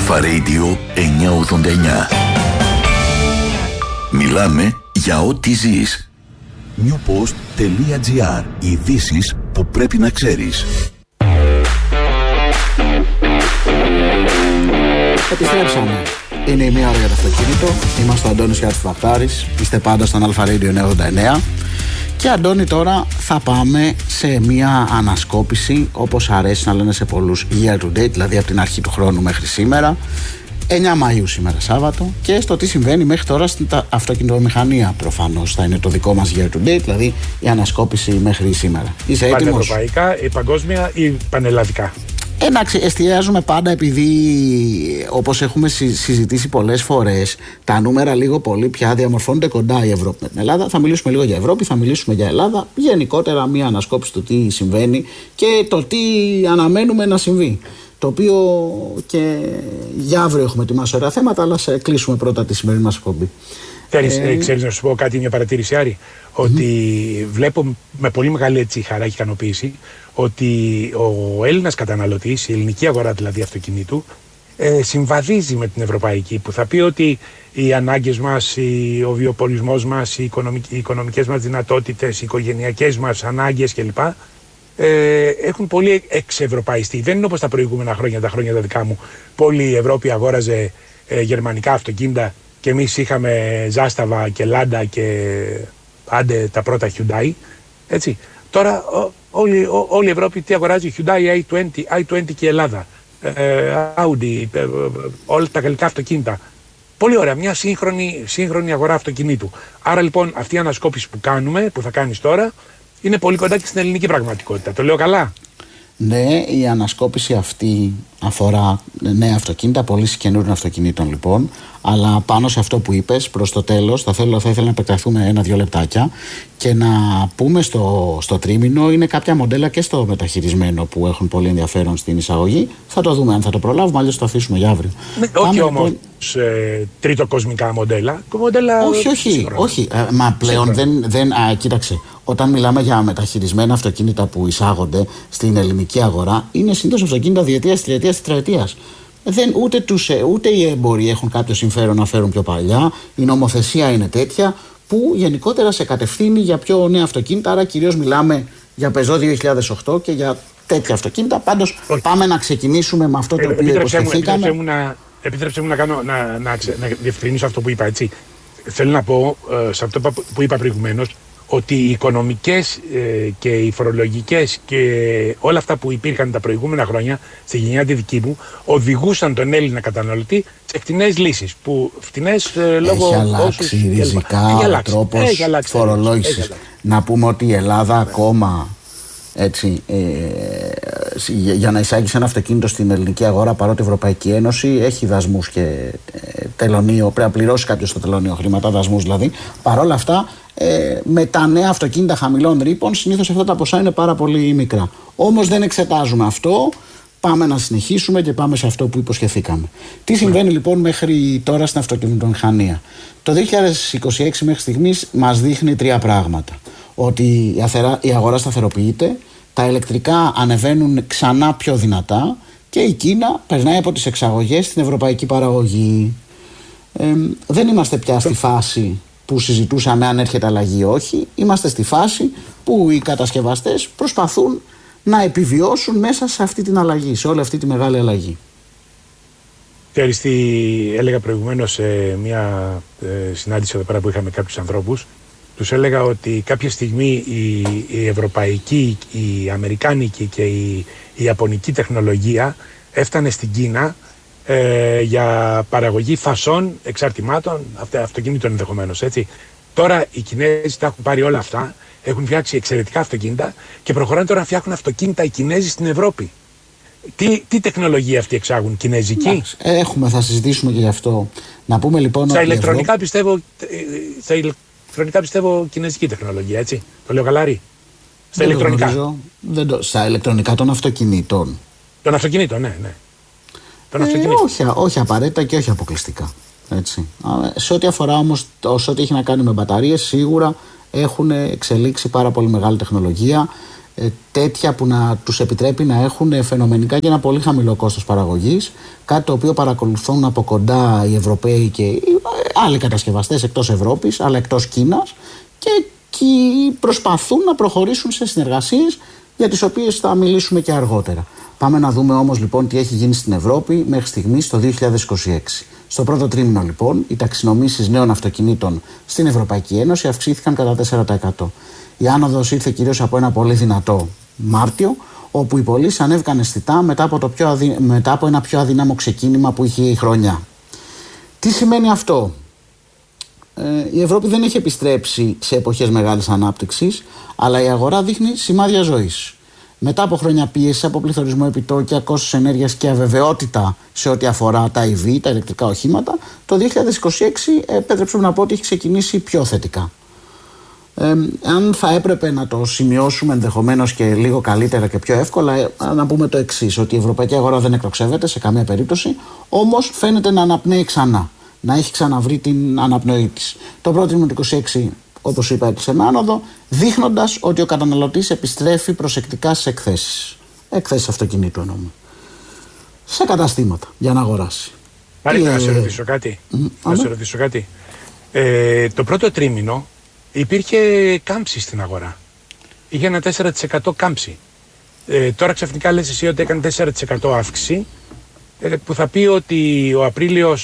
Αλφα Radio 989. Μιλάμε για ό,τι ζεις. newpost.gr. Ειδήσεις που πρέπει να ξέρεις. Επιστρέψαμε. Είναι η μία ώρα για το αυτοκίνητο. Είμαστε ο Αντώνης και Βαχτάρης. Είστε πάντα στον Αλφα Radio 989. Και Αντώνη, τώρα θα πάμε σε μια ανασκόπηση, όπως αρέσει να λένε σε πολλούς, year to date, δηλαδή από την αρχή του χρόνου μέχρι σήμερα, 9 Μαΐου σήμερα Σάββατο, και στο τι συμβαίνει μέχρι τώρα στην αυτοκινητομηχανία. Προφανώς θα είναι το δικό μας year to date, δηλαδή η ανασκόπηση μέχρι σήμερα. Είσαι έτοιμος? Πανευρωπαϊκά, η παγκόσμια ή πανελλαδικά? Εντάξει, εστιάζουμε πάντα, επειδή όπως έχουμε συζητήσει πολλές φορές, τα νούμερα λίγο πολύ πια διαμορφώνονται κοντά η Ευρώπη με την Ελλάδα. Θα μιλήσουμε λίγο για Ευρώπη, θα μιλήσουμε για Ελλάδα. Γενικότερα μια ανασκόπηση του τι συμβαίνει και το τι αναμένουμε να συμβεί. Το οποίο και για αύριο έχουμε ετοιμάσει ωραία θέματα, αλλά σε κλείσουμε πρώτα τη σημερινή μας εκπομπή. Ξέρεις να σου πω κάτι, μια παρατήρηση, Άρη? Ότι βλέπω με πολύ μεγάλη χαρά και ικανοποίηση ότι ο Έλληνας καταναλωτής, η ελληνική αγορά δηλαδή αυτοκινήτου, συμβαδίζει με την ευρωπαϊκή, που θα πει ότι οι ανάγκες μας, ο βιοπολισμός μας, οι οικονομικές μας δυνατότητες, οι οικογενειακές μας ανάγκες κλπ. Έχουν πολύ εξευρωπαϊστεί. Δεν είναι όπως τα προηγούμενα χρόνια, τα χρόνια τα δικά μου. Πολλή η Ευρώπη αγόραζε γερμανικά αυτοκίνητα και εμείς είχαμε Ζάσταβα και Λάντα και άντε τα πρώτα Hyundai. Έτσι. Τώρα όλη η Ευρώπη τι αγοράζει? Hyundai i20 και η Ελλάδα. Audi, όλα τα γαλλικά αυτοκίνητα. Πολύ ωραία, μια σύγχρονη αγορά αυτοκινήτου. Άρα λοιπόν αυτή η ανασκόπηση που κάνουμε, που θα κάνεις τώρα, είναι πολύ κοντά και στην ελληνική πραγματικότητα. Το λέω καλά? Ναι, η ανασκόπηση αυτή αφορά νέα αυτοκίνητα, πωλήσεις καινούριων αυτοκινήτων λοιπόν. Αλλά πάνω σε αυτό που είπες, προς το τέλος, θα ήθελα να επεκταθούμε 1-2 λεπτάκια και να πούμε στο τρίμηνο, είναι κάποια μοντέλα και στο μεταχειρισμένο που έχουν πολύ ενδιαφέρον στην εισαγωγή. Θα το δούμε αν θα το προλάβουμε, αλλιώς το αφήσουμε για αύριο. Όχι όμως τρίτο κοσμικά μοντέλα. Όχι. Μα πλέον κοίταξε. Όταν μιλάμε για μεταχειρισμένα αυτοκίνητα που εισάγονται στην ελληνική αγορά, είναι συνήθως αυτοκίνητα διετίας, τριετίας, τετραετίας. Ούτε οι έμποροι έχουν κάποιο συμφέρον να φέρουν πιο παλιά. Η νομοθεσία είναι τέτοια που γενικότερα σε κατευθύνει για πιο νέα αυτοκίνητα. Άρα κυρίως μιλάμε για Peugeot 2008 και για τέτοια αυτοκίνητα. Πάντως πάμε να ξεκινήσουμε με αυτό το οποίο υποσχεθήκαμε. Επιτρέψτε μου να διευκρινίσω αυτό που είπα, έτσι. Θέλω να πω σε αυτό που είπα προηγουμένως, ότι οι οικονομικές και οι φορολογικές και όλα αυτά που υπήρχαν τα προηγούμενα χρόνια στη γενιά τη δική μου οδηγούσαν τον Έλληνα καταναλωτή σε φτηνές λύσεις. Που φτηνές λόγω έχει αλλάξει ριζικά ο τρόπος φορολόγησης. Να πούμε ότι η Ελλάδα ακόμα, έτσι, για να εισάγεις ένα αυτοκίνητο στην ελληνική αγορά, παρότι η Ευρωπαϊκή Ένωση έχει δασμούς και τελωνίο, πρέπει να πληρώσει κάποιος στο τελωνίο χρήματα, δασμούς δηλαδή. Παρόλα αυτά, με τα νέα αυτοκίνητα χαμηλών ρήπων, συνήθως αυτά τα ποσά είναι πάρα πολύ μικρά. Όμως δεν εξετάζουμε αυτό. Πάμε να συνεχίσουμε και πάμε σε αυτό που υποσχεθήκαμε. Τι συμβαίνει λοιπόν μέχρι τώρα στην αυτοκινητομηχανία? Το 2026 μέχρι στιγμής μας δείχνει 3 πράγματα. Ότι η αγορά σταθεροποιείται, τα ηλεκτρικά ανεβαίνουν ξανά πιο δυνατά και η Κίνα περνάει από τις εξαγωγές στην ευρωπαϊκή παραγωγή. Δεν είμαστε πια στη φάση που συζητούσαμε αν έρχεται αλλαγή ή όχι. Είμαστε στη φάση που οι κατασκευαστές προσπαθούν να επιβιώσουν μέσα σε αυτή την αλλαγή, σε όλη αυτή τη μεγάλη αλλαγή. Ξέρεις τι έλεγα προηγουμένως σε μια συνάντηση εδώ πέρα που είχαμε κάποιους ανθρώπους? Τους έλεγα ότι κάποια στιγμή η ευρωπαϊκή, η αμερικάνικη και η ιαπωνική τεχνολογία έφτανε στην Κίνα για παραγωγή φασών, εξαρτημάτων, αυτοκινήτων ενδεχομένως, έτσι. Τώρα οι Κινέζοι τα έχουν πάρει όλα αυτά, έχουν φτιάξει εξαιρετικά αυτοκίνητα και προχωράνε τώρα να φτιάχνουν αυτοκίνητα οι Κινέζοι στην Ευρώπη. Τι τεχνολογία αυτή εξάγουν, κινέζικη? Θα συζητήσουμε και γι' αυτό. Να πούμε λοιπόν στα ηλεκτρονικά πιστεύω κινέζικη τεχνολογία, έτσι. Το λέω καλά, Ρη? Στα ηλεκτρονικά. Στα ηλεκτρονικά των αυτοκινήτων. Των αυτοκινήτων, ναι. Όχι απαραίτητα και όχι αποκλειστικά. Έτσι. Σε ό,τι αφορά όμως, σε ό,τι έχει να κάνει με μπαταρίες, σίγουρα έχουν εξελίξει πάρα πολύ μεγάλη τεχνολογία. τέτοια που να τους επιτρέπει να έχουν φαινομενικά και ένα πολύ χαμηλό κόστος παραγωγής, κάτι το οποίο παρακολουθούν από κοντά οι Ευρωπαίοι και οι άλλοι κατασκευαστές εκτός Ευρώπης αλλά εκτός Κίνας, και εκεί προσπαθούν να προχωρήσουν σε συνεργασίες για τις οποίες θα μιλήσουμε και αργότερα. Πάμε να δούμε όμως λοιπόν τι έχει γίνει στην Ευρώπη μέχρι στιγμής το 2026. Στο πρώτο τρίμηνο λοιπόν οι ταξινομήσεις νέων αυτοκινήτων στην Ευρωπαϊκή Ένωση αυξήθηκαν κατά 4%. Η άνοδος ήρθε κυρίως από ένα πολύ δυνατό Μάρτιο, όπου οι πωλήσεις ανέβηκαν αισθητά μετά από ένα πιο αδύναμο ξεκίνημα που είχε η χρονιά. Τι σημαίνει αυτό? Η Ευρώπη δεν έχει επιστρέψει σε εποχές μεγάλης ανάπτυξης, αλλά η αγορά δείχνει σημάδια ζωής. Μετά από χρόνια πίεση από πληθωρισμό, επιτόκια, κόστος ενέργειας και αβεβαιότητα σε ό,τι αφορά τα EV, τα ηλεκτρικά οχήματα, το 2026 επέτρεψε να πω ότι έχει ξεκινήσει πιο θετικά. Αν θα έπρεπε να το σημειώσουμε ενδεχομένως και λίγο καλύτερα και πιο εύκολα, να πούμε το εξής, ότι η ευρωπαϊκή αγορά δεν εκτοξεύεται σε καμία περίπτωση, όμως φαίνεται να αναπνέει ξανά, να έχει ξαναβρει την αναπνοή της. Το πρώτο τρίμηνο του 26, όπως είπα, έκλεισε με άνοδο, δείχνοντας ότι ο καταναλωτής επιστρέφει προσεκτικά στις εκθέσεις αυτοκινήτου εννοούμε, σε καταστήματα για να αγοράσει. Μάλιστα, να σε ρωτήσω κάτι. Το πρώτο τρίμηνο υπήρχε κάμψη στην αγορά. Είχε ένα 4% κάμψη. Τώρα ξαφνικά λες εσύ ότι έκανε 4% αύξηση, που θα πει ότι ο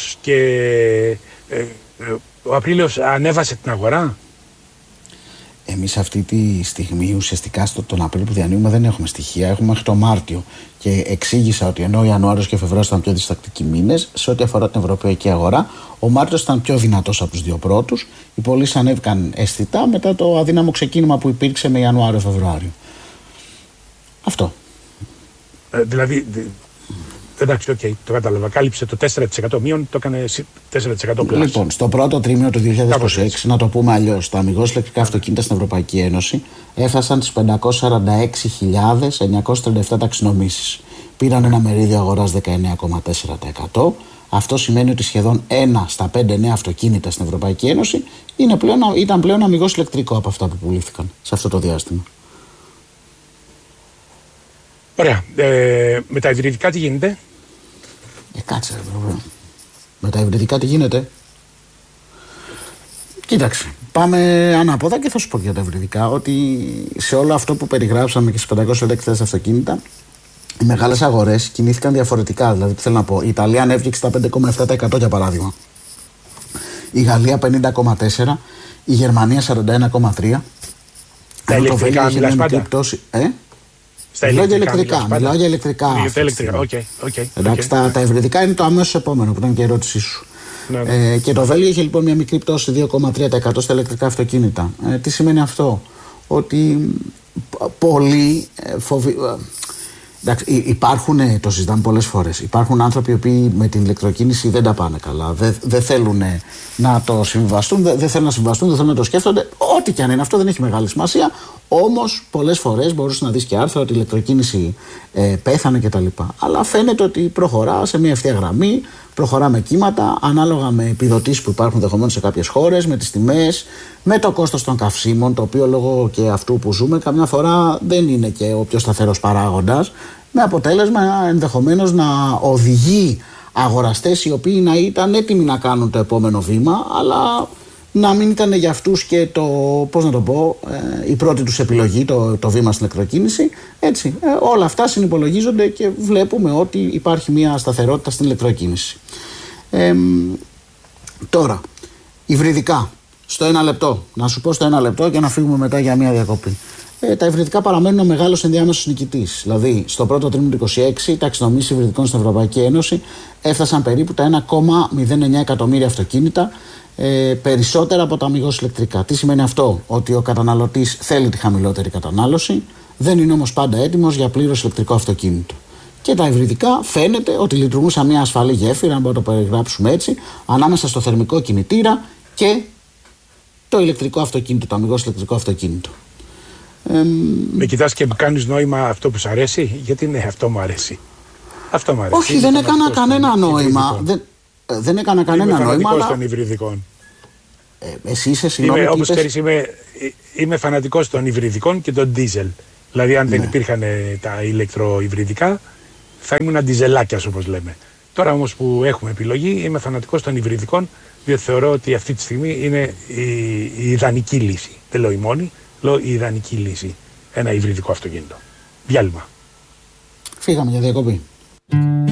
Απρίλιος ανέβασε την αγορά. Εμείς αυτή τη στιγμή ουσιαστικά τον Απρίλιο που διανύουμε δεν έχουμε στοιχεία, έχουμε μέχρι το Μάρτιο. Και εξήγησα ότι ενώ Ιανουάριος και Φεβρουάριος ήταν πιο διστακτικοί μήνες, σε ό,τι αφορά την ευρωπαϊκή αγορά, ο Μάρτιος ήταν πιο δυνατός από τους δύο πρώτους. Οι πωλήσεις ανέβηκαν αισθητά μετά το αδύναμο ξεκίνημα που υπήρξε με Ιανουάριο-Φεβρουάριο. Αυτό. Δηλαδή, εντάξει, το κατάλαβα. Κάλυψε το 4% μείον, το έκανε 4% πλάσιο. Λοιπόν, στο πρώτο τρίμηνο του 2026, να το πούμε αλλιώς, τα αμιγώς ηλεκτρικά αυτοκίνητα στην Ευρωπαϊκή Ένωση έφτασαν στις 546.937 ταξινομήσεις. Πήραν ένα μερίδιο αγοράς 19,4%. Αυτό σημαίνει ότι σχεδόν 1 στα 5 νέα αυτοκίνητα στην Ευρωπαϊκή Ένωση ήταν πλέον αμιγώς ηλεκτρικό από αυτά που πουλήθηκαν σε αυτό το διάστημα. Ωραία. Με τα υβριδικά τι γίνεται? Κάτσε βέβαια. Με τα υβριδικά τι γίνεται? Κοίταξε, πάμε ανάποδα και θα σου πω για τα υβριδικά ότι σε όλο αυτό που περιγράψαμε και στις 500 αυτοκίνητα, οι μεγάλες αγορές κινήθηκαν διαφορετικά. Δηλαδή, τι θέλω να πω, η Ιταλία ανέβηκε στα 5,7% για παράδειγμα. Η Γαλλία 50,4%, η Γερμανία 41,3%. Τα ηλεκτρικά μιλάς πάντα? Μιλάω για ηλεκτρικά. Εντάξει, τα υβριδικά είναι το αμέσως επόμενο που ήταν και η ερώτησή σου. Ναι. Και το Βέλγιο είχε λοιπόν μια μικρή πτώση 2,3% στα ηλεκτρικά αυτοκίνητα. Τι σημαίνει αυτό? Ότι πολλοί εντάξει, υπάρχουν, το συζητάμε πολλές φορές, υπάρχουν άνθρωποι οι οποίοι με την ηλεκτροκίνηση δεν τα πάνε καλά, δεν θέλουν να το συμβιβαστούν, δεν θέλουν να το σκέφτονται, ό,τι και αν είναι αυτό δεν έχει μεγάλη σημασία. Όμως πολλές φορές μπορούσε να δεις και άρθρα ότι η ηλεκτροκίνηση πέθανε κτλ. Αλλά φαίνεται ότι προχωρά σε μια ευθεία γραμμή, προχωρά με κύματα, ανάλογα με επιδοτήσεις που υπάρχουν δεχομένως σε κάποιες χώρες, με τις τιμές, με το κόστος των καυσίμων, το οποίο λόγω και αυτού που ζούμε καμιά φορά δεν είναι και ο πιο σταθερός παράγοντας, με αποτέλεσμα ενδεχομένως να οδηγεί αγοραστές οι οποίοι να ήταν έτοιμοι να κάνουν το επόμενο βήμα, αλλά να μην ήταν για αυτούς και η πρώτη τους επιλογή, το βήμα στην ηλεκτροκίνηση. Έτσι, όλα αυτά συνυπολογίζονται και βλέπουμε ότι υπάρχει μια σταθερότητα στην ηλεκτροκίνηση. Τώρα, υβριδικά, στο 1 λεπτό, να σου πω στο 1 λεπτό και να φύγουμε μετά για μια διακοπή. Τα υβριδικά παραμένουν ο μεγάλος ενδιάμεσος νικητής. Δηλαδή, στο πρώτο τρίμηνο του 2026, οι ταξινομήσεις υβριδικών στην Ευρωπαϊκή Ένωση έφτασαν περίπου τα 1,09 εκατομμύρια αυτοκίνητα, περισσότερα από τα αμιγώς ηλεκτρικά. Τι σημαίνει αυτό? Ότι ο καταναλωτής θέλει τη χαμηλότερη κατανάλωση, δεν είναι όμως πάντα έτοιμος για πλήρως ηλεκτρικό αυτοκίνητο. Και τα υβριδικά φαίνεται ότι λειτουργούν σαν μια ασφαλή γέφυρα, αν μπορούμε να το περιγράψουμε έτσι, ανάμεσα στο θερμικό κινητήρα και το ηλεκτρικό αυτοκίνητο, το αμιγώς ηλεκτρικό αυτοκίνητο. Με κοιτάς και μου κάνεις νόημα αυτό που σου αρέσει? Γιατί ναι, αυτό μου αρέσει. Όχι, δεν έκανα κανένα νόημα. Δεν έκανα κανένα νόημα. Είμαι φανατικός των υβριδικών. Εσύ είσαι, συγγνώμη. Όπως ξέρεις, είμαι φανατικός των υβριδικών και των ντίζελ. Δηλαδή, αν δεν υπήρχαν τα ηλεκτροϊβριδικά, θα ήμουν αντιζελάκιας, όπως λέμε. Τώρα όμως που έχουμε επιλογή, είμαι φανατικός των υβριδικών, διότι θεωρώ ότι αυτή τη στιγμή είναι η ιδανική λύση. Δεν λέω η μόνη, λέω η ιδανική λύση. Ένα υβριδικό αυτοκίνητο. Διάλειμμα. Φύγαμε για διακοπή.